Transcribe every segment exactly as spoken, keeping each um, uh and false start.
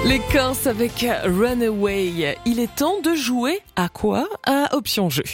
Les Corses avec Runaway. Il est temps de jouer à quoi ? À Option Jeu.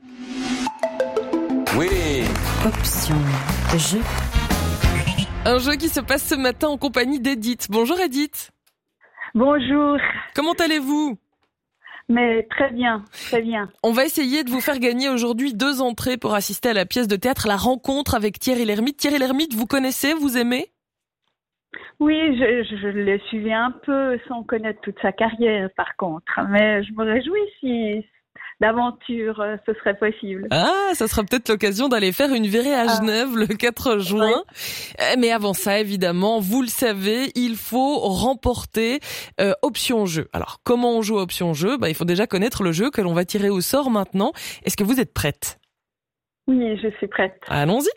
Oui. Option Jeu. Un jeu qui se passe ce matin en compagnie d'Edith. Bonjour Edith. Bonjour. Comment allez-vous ? Mais très bien, très bien. On va essayer de vous faire gagner aujourd'hui deux entrées pour assister à la pièce de théâtre La Rencontre avec Thierry Lhermitte. Thierry Lhermitte, vous connaissez, vous aimez ? Oui, je, je, je le suivais un peu sans connaître toute sa carrière par contre. Mais je me réjouis si d'aventure euh, ce serait possible. Ah, ça sera peut-être l'occasion d'aller faire une virée à Genève ah. le quatre juin. Oui. Mais avant ça, évidemment, vous le savez, il faut remporter euh, Option Jeu. Alors, comment on joue à Option Jeu ? Bah, il faut déjà connaître le jeu que l'on va tirer au sort maintenant. Est-ce que vous êtes prête ? Oui, je suis prête. Allons-y.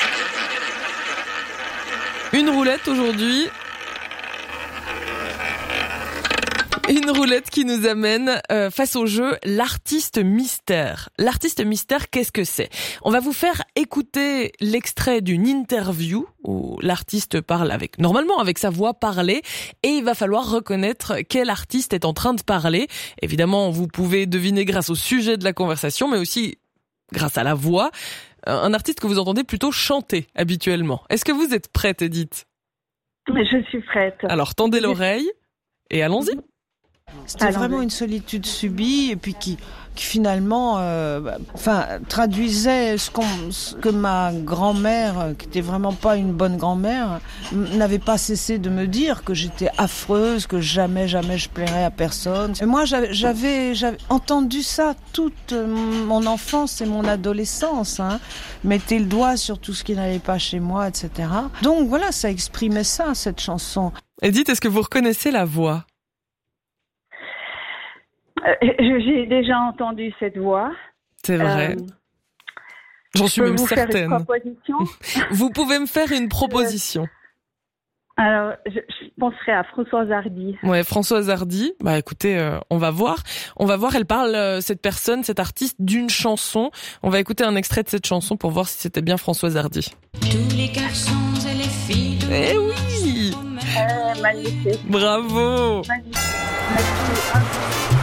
Une roulette aujourd'hui. Une roulette qui nous amène euh, face au jeu l'artiste mystère. L'artiste mystère, qu'est-ce que c'est ? On va vous faire écouter l'extrait d'une interview où l'artiste parle avec, normalement avec sa voix parlée, et il va falloir reconnaître quel artiste est en train de parler. Évidemment, vous pouvez deviner grâce au sujet de la conversation, mais aussi grâce à la voix. Un artiste que vous entendez plutôt chanter habituellement. Est-ce que vous êtes prête, Edith ? Je suis prête. Alors, tendez l'oreille et allons-y. C'était Alors, vraiment une solitude subie et puis qui, qui finalement, euh, bah, enfin, traduisait ce, qu'on, ce que ma grand-mère, qui était vraiment pas une bonne grand-mère, n'avait pas cessé de me dire, que j'étais affreuse, que jamais, jamais je plairais à personne. Et moi, j'avais, j'avais, j'avais entendu ça toute mon enfance et mon adolescence. Hein. Mettez le doigt sur tout ce qui n'allait pas chez moi, et cetera. Donc voilà, ça exprimait ça, cette chanson. Edith, est-ce que vous reconnaissez la voix ? Euh, j'ai déjà entendu cette voix. C'est vrai. Euh, J'en suis même vous certaine. Faire une proposition vous pouvez me faire une proposition. Euh, alors, je, je penserais à Françoise Hardy. Ouais, Françoise Hardy. Bah, écoutez, euh, on va voir. On va voir. Elle parle, euh, cette personne, cet artiste, d'une chanson. On va écouter un extrait de cette chanson pour voir si c'était bien Françoise Hardy. Tous les garçons et les filles. Eh oui. Euh, magnifique. Bravo. Magnifique. Magnifique.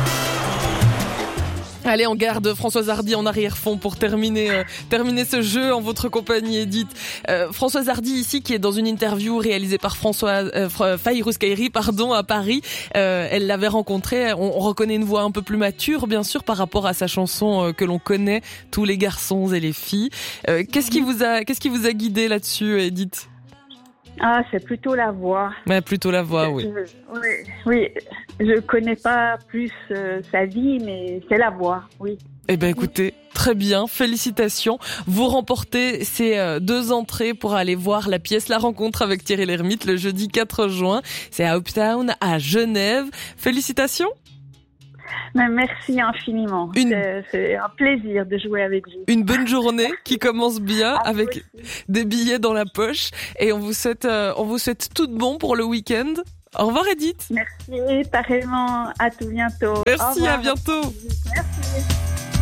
Allez, on garde Françoise Hardy en arrière-fond pour terminer euh, terminer ce jeu en votre compagnie, Edith. Euh, Françoise Hardy ici, qui est dans une interview réalisée par François euh, Faïrouz Kairi, pardon, à Paris. Euh, elle l'avait rencontré. On, on reconnaît une voix un peu plus mature, bien sûr, par rapport à sa chanson euh, que l'on connaît, Tous les garçons et les filles. Euh, qu'est-ce qui vous a qu'est-ce qui vous a guidé là-dessus, Edith ? Ah, c'est plutôt la voix. Ouais, plutôt la voix, oui. Je, oui, oui. Je connais pas plus euh, sa vie, mais c'est la voix, oui. Eh ben, écoutez, très bien, félicitations. Vous remportez ces euh, deux entrées pour aller voir la pièce La Rencontre avec Thierry Lhermitte le jeudi quatre juin. C'est à Uptown, à Genève. Félicitations. Mais merci infiniment. Une... C'est, c'est un plaisir de jouer avec vous. Une bonne journée qui commence bien ah, avec aussi. Des billets dans la poche. Et on vous souhaite, euh, on vous souhaite tout de bon pour le week-end. Au revoir, Edith. Merci, pareillement. À tout bientôt. Merci, à bientôt. Merci.